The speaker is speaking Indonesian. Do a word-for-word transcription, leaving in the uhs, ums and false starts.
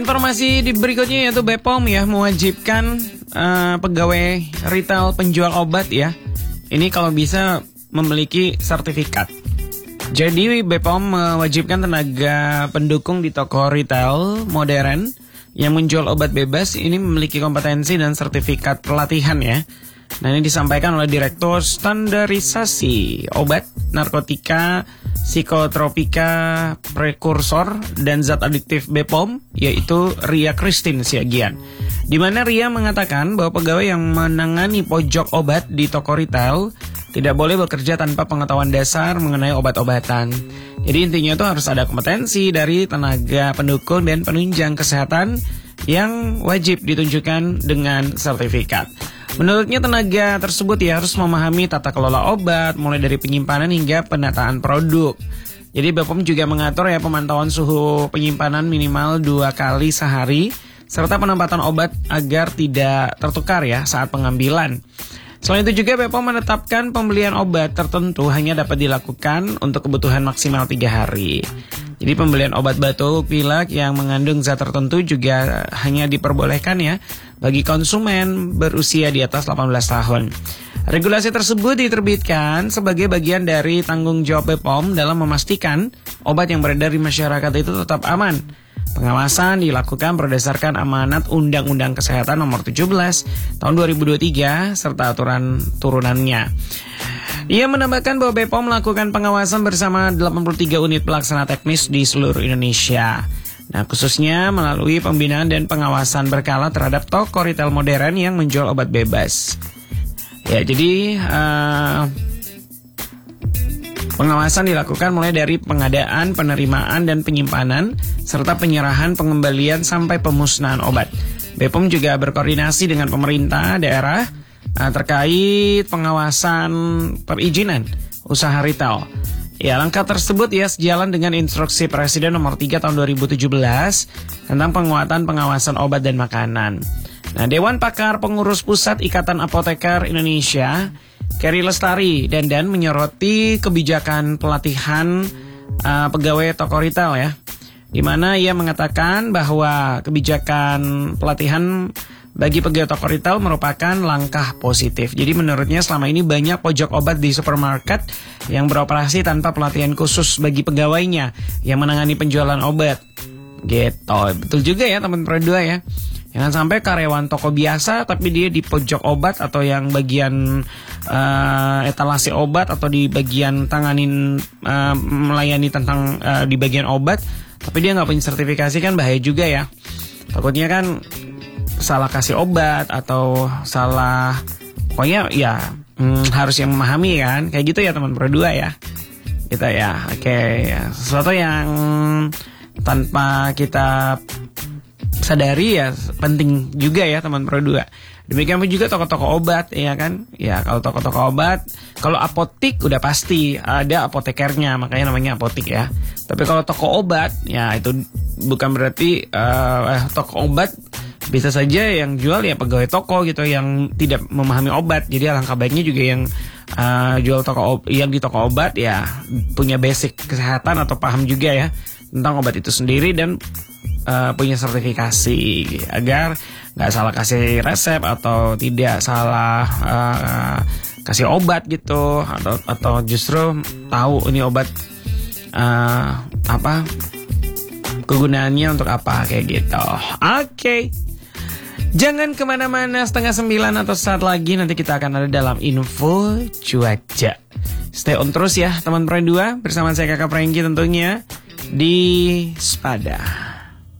Informasi di berikutnya yaitu B P O M ya mewajibkan uh, pegawai retail penjual obat ya. Ini kalau bisa memiliki sertifikat. Jadi B P O M mewajibkan tenaga pendukung di toko retail modern yang menjual obat bebas ini memiliki kompetensi dan sertifikat pelatihan ya. Nah, ini disampaikan oleh Direktur Standarisasi Obat, Narkotika, Psikotropika, Prekursor, dan Zat Adiktif B P O M, yaitu Ria Christine Siagian. Di mana Ria mengatakan bahwa pegawai yang menangani pojok obat di toko retail tidak boleh bekerja tanpa pengetahuan dasar mengenai obat-obatan. Jadi intinya itu harus ada kompetensi dari tenaga pendukung dan penunjang kesehatan yang wajib ditunjukkan dengan sertifikat. Menurutnya tenaga tersebut ya harus memahami tata kelola obat mulai dari penyimpanan hingga penataan produk. Jadi B P O M juga mengatur ya pemantauan suhu penyimpanan minimal dua kali sehari serta penempatan obat agar tidak tertukar ya saat pengambilan. Selain itu juga B P O M menetapkan pembelian obat tertentu hanya dapat dilakukan untuk kebutuhan maksimal tiga hari. Jadi pembelian obat batuk pilek yang mengandung zat tertentu juga hanya diperbolehkan ya bagi konsumen berusia di atas delapan belas tahun. Regulasi tersebut diterbitkan sebagai bagian dari tanggung jawab B P O M dalam memastikan obat yang beredar di masyarakat itu tetap aman. Pengawasan dilakukan berdasarkan amanat Undang-Undang Kesehatan Nomor tujuh belas Tahun dua ribu dua puluh tiga serta aturan turunannya. Ia menambahkan bahwa B P O M melakukan pengawasan bersama delapan puluh tiga unit pelaksana teknis di seluruh Indonesia. Nah, khususnya melalui pembinaan dan pengawasan berkala terhadap toko retail modern yang menjual obat bebas. Ya, jadi uh, pengawasan dilakukan mulai dari pengadaan, penerimaan, dan penyimpanan, serta penyerahan, pengembalian, sampai pemusnahan obat. B P O M juga berkoordinasi dengan pemerintah daerah uh, terkait pengawasan perizinan usaha retail. Ya, langkah tersebut ya sejalan dengan instruksi Presiden nomor tiga tahun dua ribu tujuh belas tentang penguatan pengawasan obat dan makanan. Nah, Dewan Pakar Pengurus Pusat Ikatan Apoteker Indonesia, Kerry Lestari Dandan menyoroti kebijakan pelatihan uh, pegawai toko retail ya, di mana ia mengatakan bahwa kebijakan pelatihan bagi pegawai toko retail merupakan langkah positif. Jadi menurutnya selama ini banyak pojok obat di supermarket yang beroperasi tanpa pelatihan khusus bagi pegawainya yang menangani penjualan obat. Gitu, betul juga ya teman Pro dua ya. Jangan sampai karyawan toko biasa tapi dia di pojok obat atau yang bagian uh, etalase obat atau di bagian tanganin uh, melayani tentang uh, di bagian obat, tapi dia nggak punya sertifikasi, kan bahaya juga ya. Takutnya kan salah kasih obat atau salah, pokoknya ya hmm, harus yang memahami kan, kayak gitu ya teman Pro dua ya. Gitu ya, oke ya. Sesuatu yang tanpa kita sadari ya penting juga ya teman Pro dua. Demikian pun juga toko-toko obat ya kan. Ya kalau toko-toko obat, kalau apotik udah pasti ada apotekernya, makanya namanya apotik ya. Tapi kalau toko obat ya itu bukan berarti uh, eh, toko obat bisa saja yang jual ya pegawai toko gitu yang tidak memahami obat. Jadi alangkah baiknya juga yang uh, jual toko ob- yang di toko obat ya punya basic kesehatan atau paham juga ya tentang obat itu sendiri dan uh, punya sertifikasi agar nggak salah kasih resep atau tidak salah uh, kasih obat gitu, atau atau justru tahu ini obat uh, apa kegunaannya untuk apa kayak gitu. Oke. Okay. Jangan kemana-mana, setengah sembilan atau saat lagi nanti kita akan ada dalam info cuaca. Stay on terus ya teman Pro dua bersama saya Kakak Prengki tentunya di Spada.